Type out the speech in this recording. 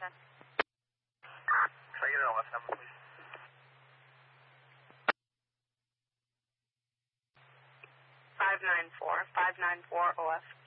10. Can I get an OF number, please? 594 OF.